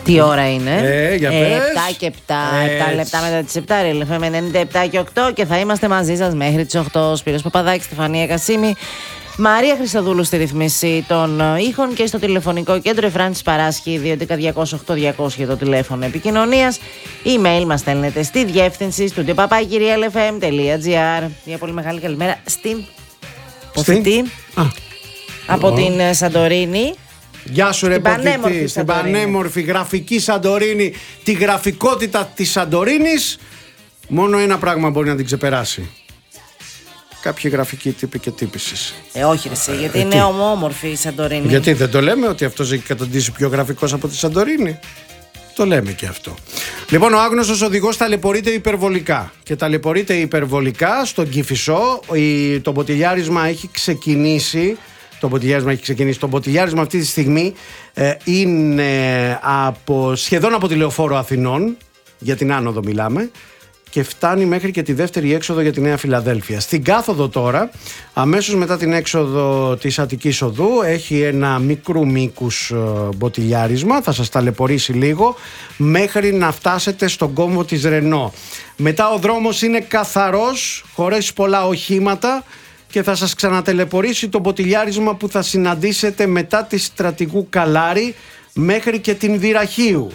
Τι ώρα είναι? Για πες. 7 και 7. 7 λεπτά μετά τις 7. Ρελεφέμε 97 και 8 και θα είμαστε μαζί σας μέχρι τις 8. Σπύρος Παπαδάκης, Στεφανία Κασίμη, Μαρία Χριστοδούλου στη ρυθμίση των ήχων και στο τηλεφωνικό κέντρο Εφράνσης Παράσχη 211-208-200 για το τηλέφωνο επικοινωνίας. Email μας στέλνετε στη διεύθυνση studio@realfm.gr. Μια πολύ μεγάλη καλημέρα στην Ποφητή από την Σαντορίνη. Γεια σου ρε Ποφητή, στην πανέμορφη γραφική Σαντορίνη. Τη γραφικότητα της Σαντορίνης μόνο ένα πράγμα μπορεί να την ξεπεράσει. Κάποιοι γραφικοί τύποι και τύπησης. Όχι ρε εσύ, γιατί είναι ομόμορφη η Σαντορίνη. Γιατί δεν το λέμε ότι αυτός έχει καταντήσει πιο γραφικός από τη Σαντορίνη? Το λέμε και αυτό. Λοιπόν, ο άγνωστος οδηγός ταλαιπωρείται υπερβολικά. Και ταλαιπωρείται υπερβολικά στον Κηφισό. Το μποτιλιάρισμα έχει ξεκινήσει. Το μποτιλιάρισμα αυτή τη στιγμή είναι σχεδόν από τη Λεωφόρο Αθηνών, για την άνοδο μιλάμε, και φτάνει μέχρι και τη δεύτερη έξοδο για τη Νέα Φιλαδέλφεια. Στην κάθοδο τώρα, αμέσως μετά την έξοδο της Αττικής Οδού, έχει ένα μικρού μήκους μποτιλιάρισμα, θα σας ταλαιπωρήσει λίγο, μέχρι να φτάσετε στον κόμβο της Ρενό. Μετά ο δρόμος είναι καθαρός, χωρίς πολλά οχήματα, και θα σας ξανατελεπορήσει το μποτιλιάρισμα που θα συναντήσετε μετά τη Στρατηγού Καλάρη μέχρι και την Βυραχίου.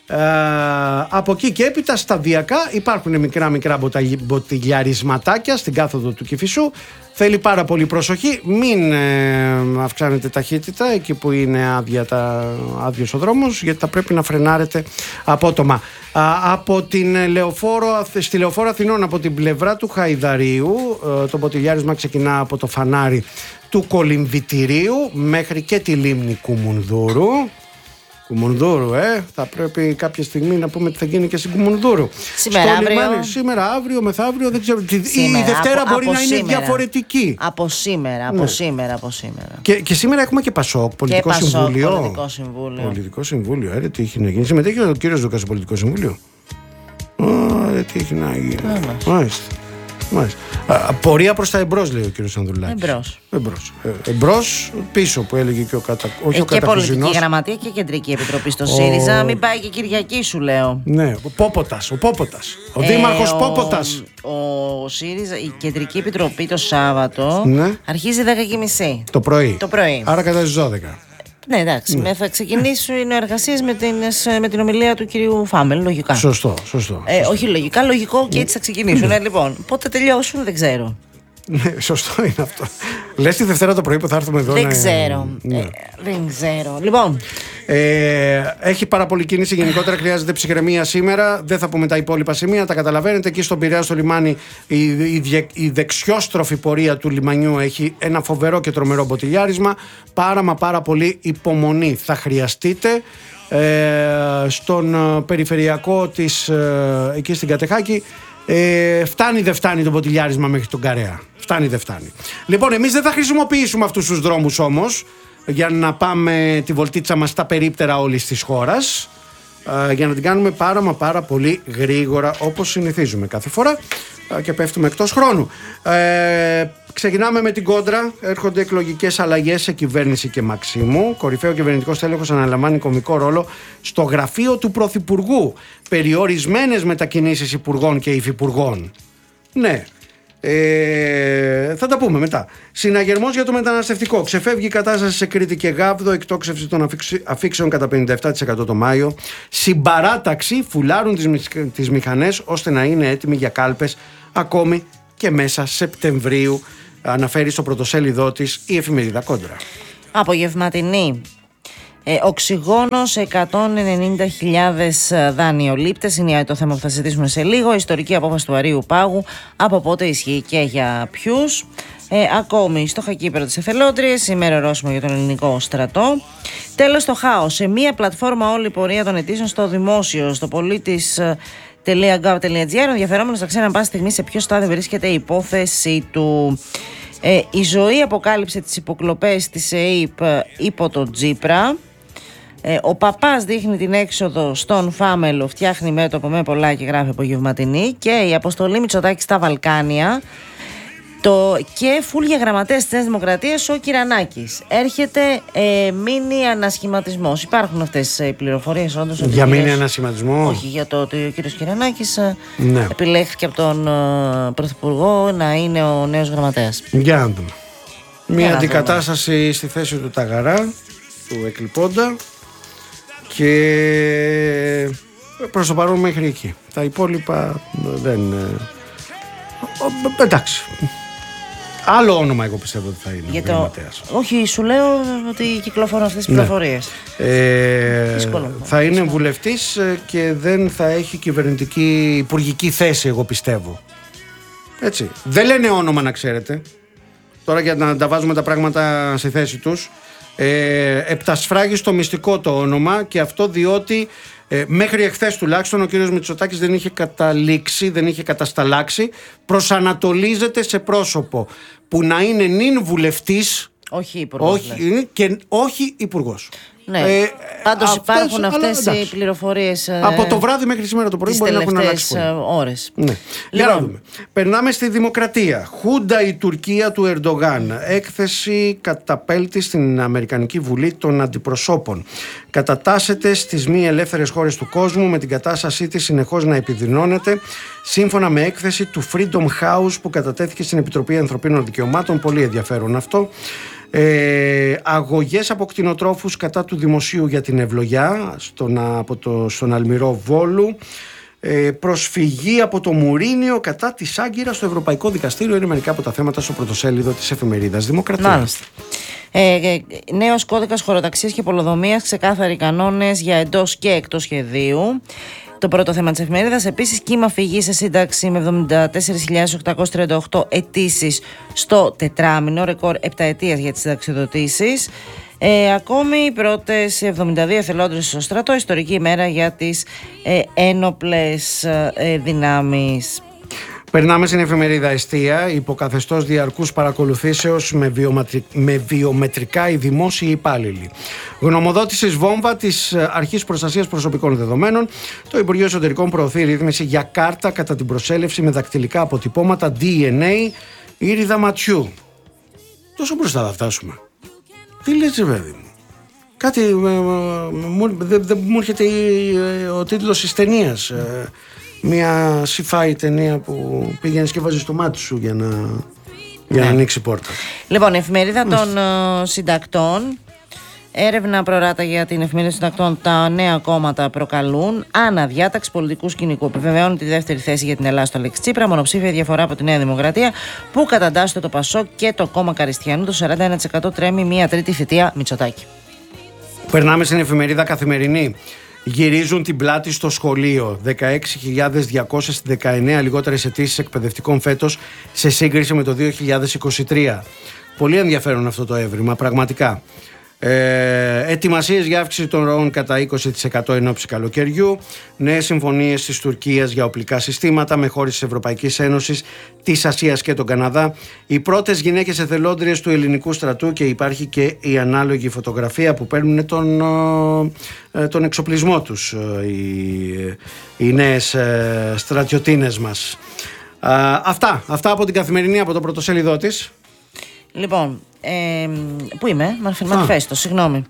Από εκεί και έπειτα σταδιακά υπάρχουν μικρά μποτιλιαρισματάκια στην κάθοδο του Κηφισού. Θέλει πάρα πολύ προσοχή, μην αυξάνετε ταχύτητα εκεί που είναι άδειος ο δρόμος, γιατί θα πρέπει να φρενάρετε απότομα. Από στη Λεωφόρο Αθηνών, από την πλευρά του Χαϊδαρίου, το μποτιλιάρισμα ξεκινά από το φανάρι του Κολυμβητηρίου μέχρι και τη λίμνη Κουμουνδούρου. Κουμουνδούρου, θα πρέπει κάποια στιγμή να πούμε τι θα γίνει και στην Κουμουνδούρου. Σήμερα, αύριο, μεθαύριο, δεν ξέρω. Η Δευτέρα μπορεί να είναι διαφορετική. Από σήμερα. Και σήμερα έχουμε και ΠΑΣΟΚ, Πολιτικό Συμβούλιο. Πολιτικό Συμβούλιο, τι έχει να γίνει. Συμμετέχει ο κύριος Δούκας στο Πολιτικό Συμβούλιο. Τι έχει να γίνει. Μάλιστα. Πορεία προς τα εμπρός, λέει ο κύριος Ανδρουλάκης. Εμπρός, πίσω που έλεγε και ο Κατακουζινός. Και πολιτική γραμματεία και κεντρική επιτροπή στο ΣΥΡΙΖΑ. Μην πάει και Κυριακή, σου λέω. Ναι, ο Πόποτας. Ο δήμαρχος Πόποτας. Ο ΣΥΡΙΖΑ, η κεντρική επιτροπή το Σάββατο αρχίζει 10:30 το πρωί. Άρα κατά τις 12. Ναι, εντάξει. Θα ξεκινήσουν οι εργασίες με την ομιλία του κυρίου Φάμελ, λογικά. Σωστό. Όχι λογικά, λογικό και έτσι θα ξεκινήσουν. Λοιπόν, πότε τελειώσουν δεν ξέρω. Ναι, σωστό είναι αυτό. Λες τη Δευτέρα το πρωί που θα έρθουμε εδώ? Δεν ξέρω. Λοιπόν. Έχει πάρα πολύ κίνηση. Γενικότερα χρειάζεται ψυχραιμία σήμερα. Δεν θα πούμε τα υπόλοιπα σημεία. Τα καταλαβαίνετε. Εκεί στον Πειραιά, στο λιμάνι, η δεξιόστροφη πορεία του λιμανιού έχει ένα φοβερό και τρομερό μποτιλιάρισμα. Πάρα πολύ υπομονή θα χρειαστείτε. Στον περιφερειακό της εκεί στην Κατεχάκη, φτάνει δεν φτάνει το μποτιλιάρισμα μέχρι τον Καρέα. Φτάνει. Λοιπόν, εμείς δεν θα χρησιμοποιήσουμε αυτούς τους δρόμους όμως για να πάμε τη βολτίτσα μας στα περίπτερα όλης της χώρας, για να την κάνουμε πάρα πολύ γρήγορα, όπως συνηθίζουμε κάθε φορά, και πέφτουμε εκτός χρόνου. Ξεκινάμε με την κόντρα. Έρχονται εκλογικές αλλαγές σε κυβέρνηση και Μαξίμου. Κορυφαίο κυβερνητικό στέλεχος αναλαμβάνει κομβικό ρόλο στο γραφείο του Πρωθυπουργού. Περιορισμένες μετακινήσεις υπουργών και υφυπουργών. Ναι. Θα τα πούμε μετά. Συναγερμός για το μεταναστευτικό. Ξεφεύγει η κατάσταση σε Κρήτη και Γάβδο. Εκτόξευση των αφήξεων κατά 57% το Μάιο. Συμπαράταξη, φουλάρουν τις μηχανές ώστε να είναι έτοιμοι για κάλπες ακόμη και μέσα Σεπτεμβρίου. Αναφέρει στο πρωτοσέλιδό της η εφημερίδα Κόντρα. Απογευματινή. Οξυγόνο σε 190.000 δανειολήπτες είναι το θέμα που θα συζητήσουμε σε λίγο. Ιστορική απόφαση του Αρείου Πάγου. Από πότε ισχύει και για ποιους. Ακόμη στο χακίπερο της εθελόντριας. Σήμερα ορόσημο για τον ελληνικό στρατό. Τέλος, το χάος. Σε μία πλατφόρμα όλη η πορεία των αιτήσεων στο δημόσιο, στο πολίτης.gov.gr. Ενδιαφερόμενος θα ξέρει αν πάση στιγμή σε ποιο στάδιο βρίσκεται η υπόθεση του. Η ζωή αποκάλυψε τις υποκλοπές της ΕΕΠ υπό τον Τζίπρα. Ο παπάς δείχνει την έξοδο στον Φάμελο, φτιάχνει μέτωπο με πολλά και γράφει απογευματινή. Και η αποστολή Μητσοτάκη στα Βαλκάνια. Και φουλ για γραμματέας της Νέας Δημοκρατίας ο Κυρανάκης. Έρχεται μίνι ανασχηματισμός. Υπάρχουν αυτές οι πληροφορίες όντως? Για μίνι ανασχηματισμό? Όχι, για το ότι ο κύριος Κυρανάκης επιλέχθηκε από τον Πρωθυπουργό να είναι ο νέος γραμματέας. Για να δούμε. Μια αντικατάσταση στη θέση του Ταγαρά, του εκλειπώντα, και προς το παρόν μέχρι εκεί. Τα υπόλοιπα δεν... εντάξει. Άλλο όνομα εγώ πιστεύω ότι θα είναι γραμματέας. Όχι, σου λέω ότι κυκλοφορούν αυτές τις πληροφορίες. Θα είναι βουλευτής και δεν θα έχει κυβερνητική υπουργική θέση, εγώ πιστεύω. Έτσι. Δεν λένε όνομα, να ξέρετε. Τώρα, για να τα βάζουμε τα πράγματα στη θέση τους, επτασφράγει στο μυστικό το όνομα, και αυτό διότι μέχρι εχθές τουλάχιστον ο κύριος Μητσοτάκης δεν είχε καταλήξει, δεν είχε κατασταλάξει. Προσανατολίζεται σε πρόσωπο που να είναι νυν βουλευτής, όχι υπουργός, και όχι υπουργός. Ναι. Πάντως υπάρχουν αυτές οι πληροφορίες από το βράδυ μέχρι σήμερα το πρωί, μπορεί να έχουν αλλάξει ώρες. Ναι. Για να δούμε. Περνάμε στη Δημοκρατία. Χούντα η Τουρκία του Ερντογάν. Έκθεση καταπέλτη στην Αμερικανική Βουλή των Αντιπροσώπων. Κατατάσσεται στις μη ελεύθερες χώρες του κόσμου, με την κατάστασή της συνεχώς να επιδεινώνεται, σύμφωνα με έκθεση του Freedom House που κατατέθηκε στην Επιτροπή Ανθρωπίνων Δικαιωμάτων. Πολύ ενδιαφέρον αυτό. Αγωγές από κτηνοτρόφους κατά του δημοσίου για την ευλογιά στον Αλμυρό Βόλου. Προσφυγή από το Μουρίνιο κατά της Άγκυρας στο Ευρωπαϊκό Δικαστήριο. Είναι μερικά από τα θέματα στο πρωτοσέλιδο της εφημερίδας Δημοκρατία. Μάλιστα. Νέος κώδικας χωροταξίας και πολεοδομίας, ξεκάθαροι κανόνες για εντός και εκτός σχεδίου. Το πρώτο θέμα της εφημερίδας. Επίσης, κύμα φυγή σε σύνταξη με 74.838 αιτήσεις στο τετράμινο, ρεκόρ επταετίας για τις συνταξιοδοτήσεις. Ακόμη οι πρώτες 72 εθελόντες στο στρατό, ιστορική ημέρα για τις ένοπλες δυνάμεις. Περνάμε στην εφημερίδα Εστία. Υποκαθεστώς διαρκούς παρακολουθήσεως με βιομετρικά οι δημόσιοι υπάλληλοι. Γνωμοδότησης βόμβα της Αρχής Προστασίας Προσωπικών Δεδομένων. Το Υπουργείο Εσωτερικών προωθεί ρύθμιση για κάρτα κατά την προσέλευση με δακτυλικά αποτυπώματα DNA ήριδα ματιού. Τόσο μπροστά θα φτάσουμε. Τι λες, παιδί μου? Κάτι δεν μου έρχεται ο τίτλος της ταινίας. Μια sci-fi ταινία που πήγαινες και βάζεις το μάτι σου για να ανοίξει πόρτα. Λοιπόν, η εφημερίδα των συντακτών. Έρευνα προράτα για την εφημερίδα των συντακτών. Τα νέα κόμματα προκαλούν αναδιάταξη πολιτικού σκηνικού. Επιβεβαιώνει τη δεύτερη θέση για την Ελλάδα στο Αλέξη Τσίπρα. Μονοψήφια διαφορά από τη Νέα Δημοκρατία, που καταντάσσεται το Πασόκ και το κόμμα Καριστιανού. Το 41% τρέμει μια τρίτη θητεία Μητσοτάκη. Περνάμε στην εφημερίδα Καθημερινή. Γυρίζουν την πλάτη στο σχολείο. 16.219 λιγότερες αιτήσεις εκπαιδευτικών φέτος σε σύγκριση με το 2023. Πολύ ενδιαφέρον αυτό το έβριμα, πραγματικά. Ετοιμασίες για αύξηση των ροών κατά 20% εν ώψη καλοκαιριού. Νέες συμφωνίες της Τουρκίας για οπλικά συστήματα με χώρες της Ευρωπαϊκής Ένωσης, της Ασίας και τον Καναδά. Οι πρώτες γυναίκες εθελόντριες του ελληνικού στρατού, και υπάρχει και η ανάλογη φωτογραφία που παίρνουν τον εξοπλισμό τους οι νέες στρατιωτίνες μας. Αυτά από την Καθημερινή, από το πρωτοσέλιδό της. Λοιπόν, πού είμαι, Μανιφέστο, συγγνώμη.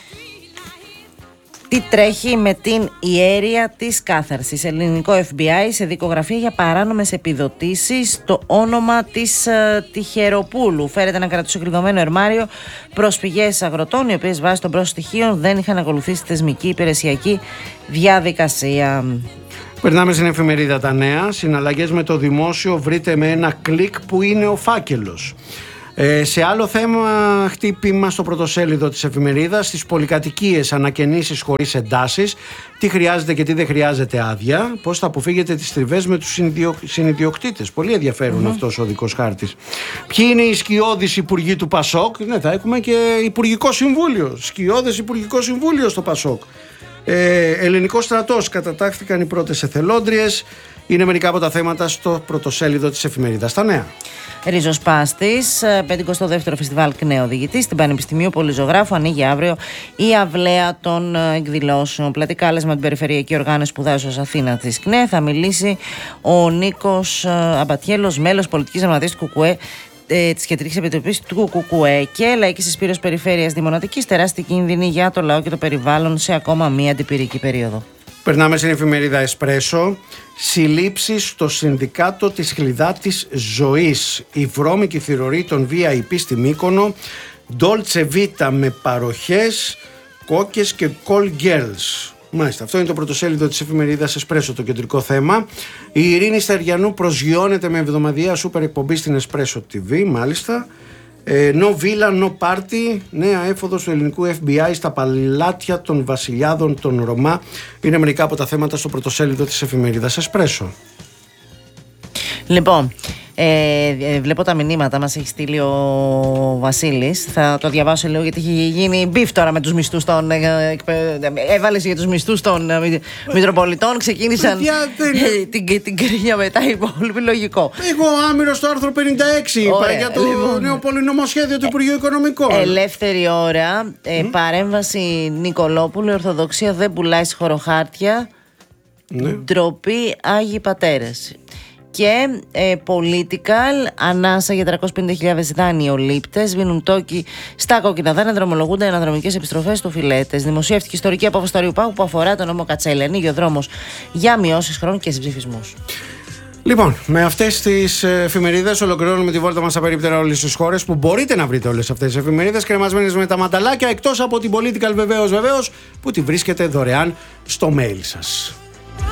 Τι τρέχει με την ιέρια της κάθαρσης? Ελληνικό FBI σε δικογραφία για παράνομες επιδοτήσεις. Το όνομα της Τυχεροπούλου. Φέρεται να κρατούσε κλειδωμένο ερμάριο προσφυγές αγροτών, οι οποίες βάσει των πρόσθετων στοιχείων δεν είχαν ακολουθήσει θεσμική υπηρεσιακή διαδικασία. Περνάμε στην εφημερίδα Τα Νέα. Συναλλαγές με το δημόσιο, βρείτε με ένα κλικ που είναι ο φάκελος. Σε άλλο θέμα, χτύπημα στο πρωτοσέλιδο της εφημερίδας, στις πολυκατοικίες, ανακαινήσεις χωρίς εντάσεις, τι χρειάζεται και τι δεν χρειάζεται άδεια, πώς θα αποφύγετε τις τριβές με τους συνιδιοκτήτες. Πολύ ενδιαφέρον αυτός ο οδικός χάρτης. Ποιοι είναι οι σκιώδεις υπουργοί του Πασόκ? Ναι, θα έχουμε και υπουργικό συμβούλιο, σκιώδες υπουργικό συμβούλιο στο Πασόκ. Ελληνικός στρατός, κατατάχθηκαν οι πρώτες εθελόντριες. Είναι μερικά από τα θέματα στο πρωτοσέλιδο της εφημερίδας Τα Νέα. ριζοσπάστης. 52ο Φεστιβάλ ΚΝΕ Οδηγητής στην Πανεπιστημίου Πολυζωγράφου. Ανοίγει αύριο η αυλαία των εκδηλώσεων. Πλατή κάλεσμα την Περιφερειακή Οργάνωση Σπουδάσεως Αθήνα της ΚΝΕ. Θα μιλήσει ο Νίκος Αμπατιέλος, μέλος πολιτικής γραμματείας του ΚΚΕ, της Κεντρικής Επιτροπής του ΚΚΕ, και λαϊκής εισπύρος περιφέρειας Δημονατικής. Τεράστιοι κίνδυνοι για το λαό και το περιβάλλον σε ακόμα μία αντιπυρική περίοδο. Περνάμε στην εφημερίδα Εσπρέσο. Συλλήψεις στο Συνδικάτο της Χλιδάτης Ζωής. Η βρώμικη θηρορή των VIP στη Μύκονο. Dolce Vita με παροχές, κόκκες και call girls. Μάλιστα, αυτό είναι το πρωτοσέλιδο της εφημερίδας Εσπρέσο, το κεντρικό θέμα. Η Ειρήνη Στεριανού προσγειώνεται με εβδομαδιαία σούπερ εκπομπή στην Εσπρέσο TV, μάλιστα. No villa, no party. Νέα έφοδος του ελληνικού FBI στα παλάτια των βασιλιάδων των Ρωμά. Είναι μερικά από τα θέματα στο πρωτοσέλιδο της εφημερίδας Εσπρέσο. Λοιπόν, βλέπω τα μηνύματα, μας έχει στείλει ο Βασίλης. Θα το διαβάσω λίγο, γιατί έχει γίνει μπιφ τώρα με τους μισθούς των. Έβαλες για τους μισθούς των Μητροπολιτών. Ξεκίνησαν την κρίνια μετά, οι υπόλοιποι. Λογικό. Εγώ άμυρο στο άρθρο 56 είπα για το νέο πολυνομοσχέδιο του Υπουργείου Οικονομικών. Ελεύθερη ώρα. Παρέμβαση Νικολόπουλου. Η Ορθοδοξία δεν πουλάει σχοροχάρτια. Ντροπή Άγιοι Πατέρες. Και political, ανάσα για 350.000 δανειολήπτες. Σβήνουν τόκοι στα κόκκινα δάνεια, δρομολογούνται αναδρομικές επιστροφές του Φιλέτες. Δημοσιεύτηκε ιστορική απόφαση του Αριού Πάγου που αφορά τον νόμο Κατσέλη. Ανοίγει ο δρόμος για μειώσεις χρόνου και συμψηφισμούς. Λοιπόν, με αυτές τις εφημερίδες ολοκληρώνουμε τη βόλτα μας στα περίπτερα όλες τις χώρες, που μπορείτε να βρείτε όλες αυτές τις εφημερίδες κρεμασμένες με τα μανταλάκια, εκτός από την political βεβαίως, που τη βρίσκετε δωρεάν στο mail σας.